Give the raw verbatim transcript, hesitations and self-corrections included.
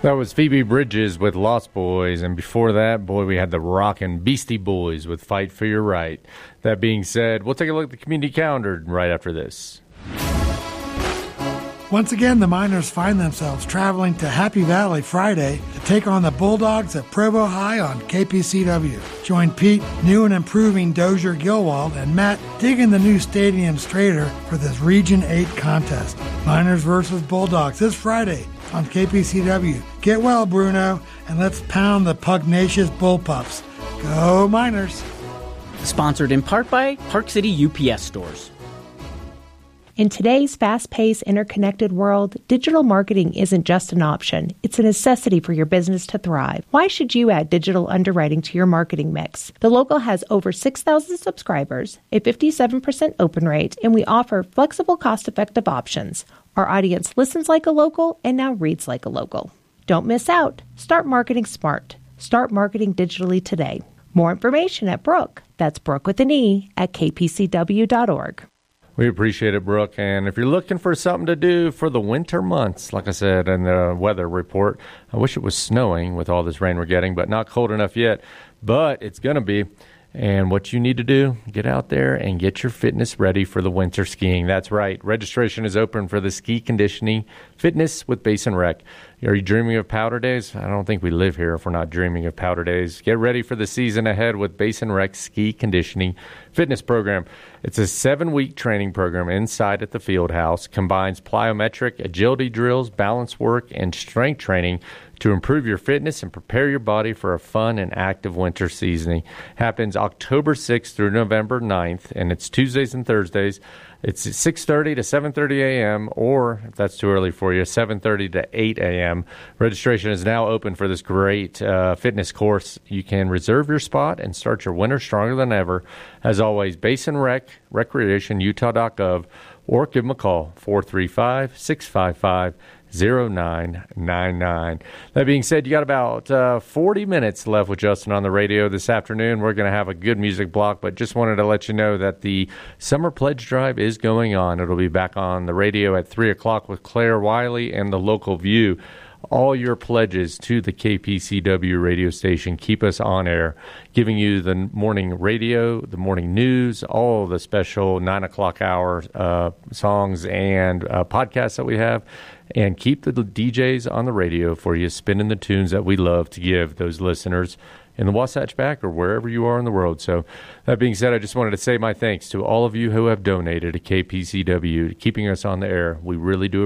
That was Phoebe Bridges with Lost Boys, and before that, boy, we had the rockin' Beastie Boys with Fight for Your Right. That being said, we'll take a look at the community calendar right after this. Once again, the Miners find themselves traveling to Happy Valley Friday to take on the Bulldogs at Provo High on K P C W. Join Pete, new and improving Dozier Gilwald, and Matt digging the new stadium straighter for this Region eight contest. Miners versus Bulldogs this Friday on K P C W. Get well, Bruno, and let's pound the pugnacious Bullpups. Go Miners! Sponsored in part by Park City U P S Stores. In today's fast-paced, interconnected world, digital marketing isn't just an option. It's a necessity for your business to thrive. Why should you add digital underwriting to your marketing mix? The Local has over six thousand subscribers, a fifty-seven percent open rate, and we offer flexible, cost-effective options. Our audience listens like a local and now reads like a local. Don't miss out. Start marketing smart. Start marketing digitally today. More information at Brooke. That's Brooke with an E at k p c w dot org. We appreciate it, Brooke. And if you're looking for something to do for the winter months, like I said in the weather report, I wish it was snowing with all this rain we're getting, but not cold enough yet. But it's going to be. And what you need to do, get out there and get your fitness ready for the winter skiing. That's right. Registration is open for the Ski Conditioning Fitness with Basin Rec. Are you dreaming of powder days? I don't think we live here if we're not dreaming of powder days. Get ready for the season ahead with Basin Rec Ski Conditioning Fitness Program. It's a seven-week training program inside at the field house. Combines plyometric, agility drills, balance work, and strength training to improve your fitness and prepare your body for a fun and active winter season. Happens October sixth through November ninth, and it's Tuesdays and Thursdays. It's six thirty to seven thirty a.m., or, if that's too early for you, seven thirty to eight a.m. Registration is now open for this great uh, fitness course. You can reserve your spot and start your winter stronger than ever. As always, Basin Rec, recreation utah dot gov, or give them a call, four three five, six five five, zero nine nine nine. That being said, you got about uh, forty minutes left with Justin on the radio this afternoon. We're going to have a good music block, but just wanted to let you know that the Summer Pledge Drive is going on. It'll be back on the radio at three o'clock with Claire Wiley and the Local View. All your pledges to the K P C W radio station keep us on air, giving you the morning radio, the morning news, all the special nine o'clock hour uh, songs and uh, podcasts that we have, and keep the D Js on the radio for you, spinning the tunes that we love to give those listeners in the Wasatch Back or wherever you are in the world. So that being said, I just wanted to say my thanks to all of you who have donated to K P C W, keeping us on the air. We really do